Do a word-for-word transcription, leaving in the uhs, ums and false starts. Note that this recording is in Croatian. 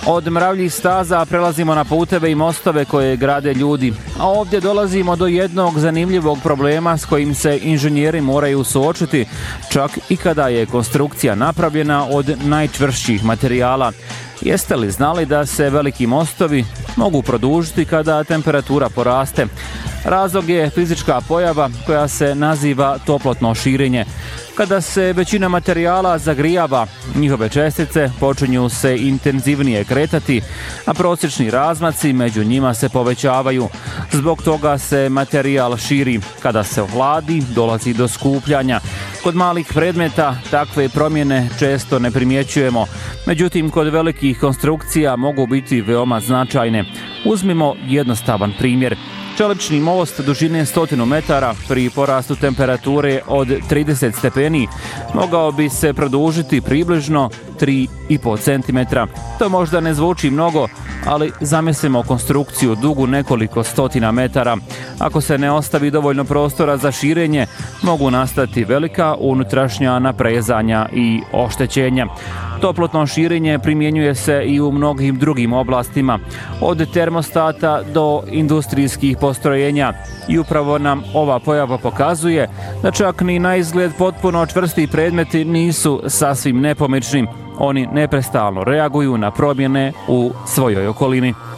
Od mravljih staza prelazimo na puteve i mostove koje grade ljudi, a ovdje dolazimo do jednog zanimljivog problema s kojim se inženjeri moraju suočiti, čak i kada je konstrukcija napravljena od najčvršćih materijala. Jeste li znali da se veliki mostovi mogu produžiti kada temperatura poraste? Razlog je fizička pojava koja se naziva toplotno širenje. Kada se većina materijala zagrijava, njihove čestice počinju se intenzivnije kretati, a prosječni razmaci među njima se povećavaju. Zbog toga se materijal širi. Kada se ohladi, dolazi do skupljanja. Kod malih predmeta takve promjene često ne primjećujemo, međutim kod velikih konstrukcija mogu biti veoma značajne. Uzmimo jednostavan primjer. Čelični most dužine stotinu metara pri porastu temperature od trideset stepeni mogao bi se produžiti približno tri i po centimetra. To možda ne zvuči mnogo, ali zamislimo konstrukciju dugu nekoliko stotina metara. Ako se ne ostavi dovoljno prostora za širenje, mogu nastati velika unutrašnja naprezanja i oštećenja. Toplotno širenje primjenjuje se i u mnogim drugim oblastima, od termostata do industrijskih postrojenja. I upravo nam ova pojava pokazuje da čak ni na izgled potpuno čvrsti predmeti nisu sasvim nepomični. Oni neprestano reaguju na promjene u svojoj okolini.